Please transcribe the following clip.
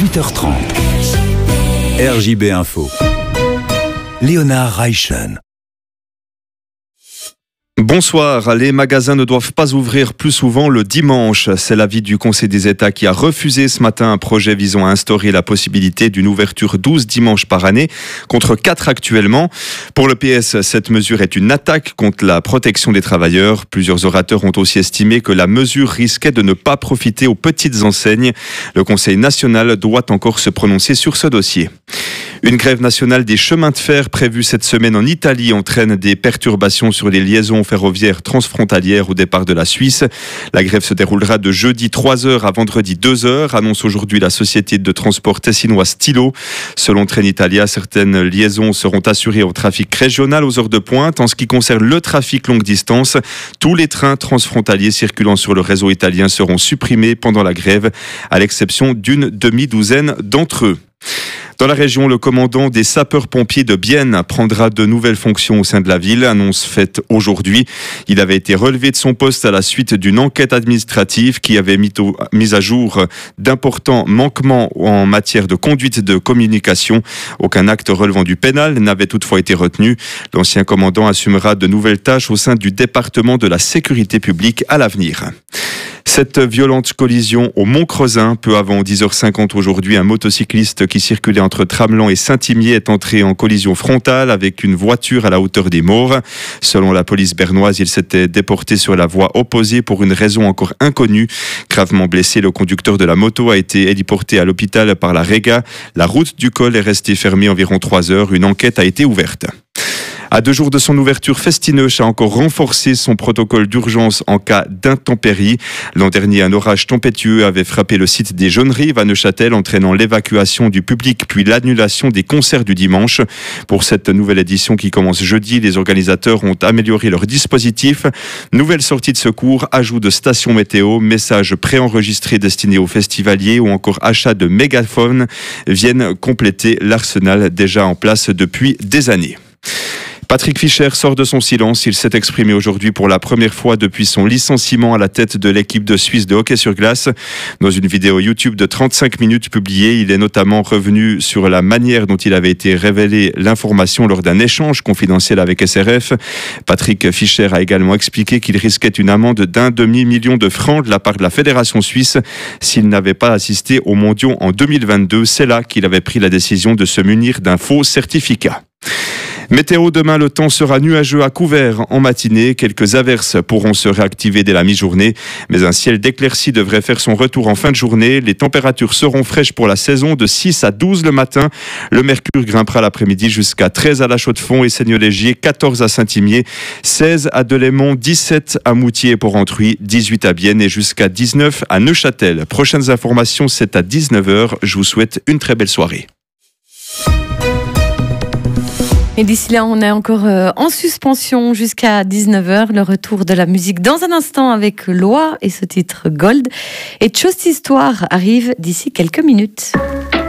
18h30. RJB Info. Léonard Reichen. Bonsoir. Les magasins ne doivent pas ouvrir plus souvent le dimanche. C'est l'avis du Conseil des États qui a refusé ce matin un projet visant à instaurer la possibilité d'une ouverture 12 dimanches par année contre 4 actuellement. Pour le PS, cette mesure est une attaque contre la protection des travailleurs. Plusieurs orateurs ont aussi estimé que la mesure risquait de ne pas profiter aux petites enseignes. Le Conseil national doit encore se prononcer sur ce dossier. Une grève nationale des chemins de fer prévue cette semaine en Italie entraîne des perturbations sur les liaisons ferroviaires transfrontalières au départ de la Suisse. La grève se déroulera de jeudi 3h à vendredi 2h, annonce aujourd'hui la société de transport tessinoise Stilo. Selon Trenitalia, certaines liaisons seront assurées au trafic régional aux heures de pointe. En ce qui concerne le trafic longue distance, tous les trains transfrontaliers circulant sur le réseau italien seront supprimés pendant la grève, à l'exception d'une demi-douzaine d'entre eux. Dans la région, le commandant des sapeurs-pompiers de Bienne prendra de nouvelles fonctions au sein de la ville, annonce faite aujourd'hui. Il avait été relevé de son poste à la suite d'une enquête administrative qui avait mis à jour d'importants manquements en matière de conduite de communication. Aucun acte relevant du pénal n'avait toutefois été retenu. L'ancien commandant assumera de nouvelles tâches au sein du département de la sécurité publique à l'avenir. Cette violente collision au Mont-Creusin, peu avant 10h50 aujourd'hui, un motocycliste qui circulait entre Tramelan et Saint-Imier est entré en collision frontale avec une voiture à la hauteur des Maures. Selon la police bernoise, il s'était déporté sur la voie opposée pour une raison encore inconnue. Gravement blessé, le conducteur de la moto a été héliporté à l'hôpital par la Réga. La route du col est restée fermée environ 3 heures. Une enquête a été ouverte. À 2 jours de son ouverture, Festineuch a encore renforcé son protocole d'urgence en cas d'intempéries. L'an dernier, un orage tempétueux avait frappé le site des Jauneries à Neuchâtel, entraînant l'évacuation du public puis l'annulation des concerts du dimanche. Pour cette nouvelle édition qui commence jeudi, les organisateurs ont amélioré leur dispositif. Nouvelle sortie de secours, ajout de stations météo, messages préenregistrés destinés aux festivaliers ou encore achat de mégaphones viennent compléter l'arsenal déjà en place depuis des années. Patrick Fischer sort de son silence. Il s'est exprimé aujourd'hui pour la première fois depuis son licenciement à la tête de l'équipe de Suisse de hockey sur glace. Dans une vidéo YouTube de 35 minutes publiée, il est notamment revenu sur la manière dont il avait été révélé l'information lors d'un échange confidentiel avec SRF. Patrick Fischer a également expliqué qu'il risquait une amende d'1 demi-million de francs de la part de la Fédération suisse s'il n'avait pas assisté aux mondiaux en 2022. C'est là qu'il avait pris la décision de se munir d'un faux certificat. Météo, demain, le temps sera nuageux à couvert en matinée. Quelques averses pourront se réactiver dès la mi-journée. Mais un ciel d'éclaircies devrait faire son retour en fin de journée. Les températures seront fraîches pour la saison, de 6 à 12 le matin. Le mercure grimpera l'après-midi jusqu'à 13 à la Chaux-de-Fonds et Seigneur-Légier, 14 à Saint-Imier, 16 à Delémont, 17 à Moutier et Port-Entruy, 18 à Bienne et jusqu'à 19 à Neuchâtel. Prochaines informations, c'est à 19h. Je vous souhaite une très belle soirée. Et d'ici là, on est encore en suspension jusqu'à 19h. Le retour de la musique dans un instant avec Loi et ce titre Gold. Et Chose Histoire arrive d'ici quelques minutes.